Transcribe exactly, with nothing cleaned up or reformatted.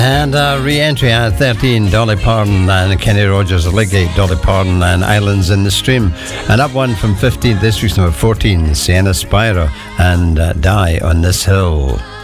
And uh, re-entry at thirteen, Dolly Parton and Kenny Rogers, Ligate, Dolly Parton and Islands in the Stream. And up one from fifteen, this week's number fourteen, Sienna Spiro and uh, Die on This Hill.